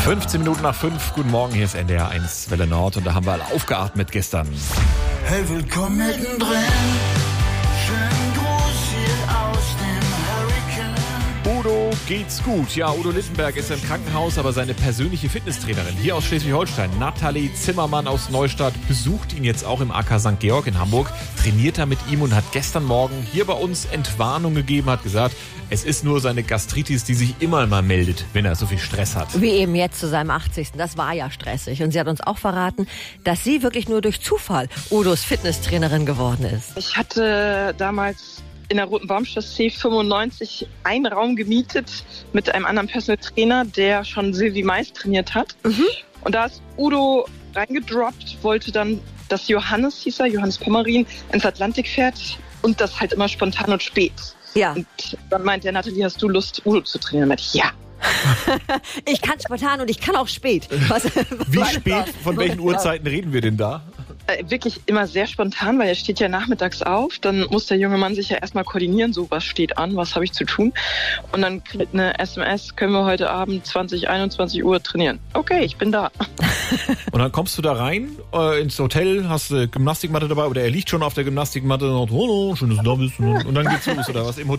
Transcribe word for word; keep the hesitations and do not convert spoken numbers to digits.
fünfzehn Minuten nach fünf. Guten Morgen, hier ist N D R eins Welle Nord und da haben wir alle aufgeatmet gestern. Hey, willkommen mittendrin. Schönen Gruß hier aus dem Hurricane. Udo geht's gut. Ja, Udo Littenberg ist im Krankenhaus, aber seine persönliche Fitnesstrainerin hier aus Schleswig-Holstein, Nathalie Zimmermann aus Neustadt, besucht ihn jetzt auch im A K Sankt Georg in Hamburg, trainiert da mit ihm und hat gestern Morgen hier bei uns Entwarnung gegeben, hat gesagt, es ist nur seine Gastritis, die sich immer mal meldet, wenn er so viel Stress hat. Wie eben jetzt zu seinem achtzigsten Das war ja stressig. Und sie hat uns auch verraten, dass sie wirklich nur durch Zufall Udos Fitnesstrainerin geworden ist. Ich hatte damals in der Roten Baumchaussee fünfundneunzig einen Raum gemietet mit einem anderen Personal Trainer, der schon Sylvie Mais trainiert hat. Mhm. Und da ist Udo reingedroppt, wollte dann, dass Johannes, hieß er, Johannes Pommerin, ins Atlantik fährt und das halt immer spontan und spät. Ja. Und dann meinte er, Nathalie, hast du Lust, Udo zu trainieren? Und dann meinte ich, ja. Ich kann spontan und ich kann auch spät. Was, Wie was spät, von welchen Uhrzeiten reden wir denn da? Äh, wirklich immer sehr spontan, weil er steht ja nachmittags auf. Dann muss der junge Mann sich ja erstmal koordinieren, so was steht an, was habe ich zu tun. Und dann kriegt eine S M S, können wir heute Abend zwanzig, einundzwanzig Uhr trainieren. Okay, ich bin da. Und dann kommst du da rein äh, ins Hotel, hast eine Gymnastikmatte dabei oder er liegt schon auf der Gymnastikmatte und sagt, oh, schön, dass du da bist. Und dann geht's los oder was im Hotel.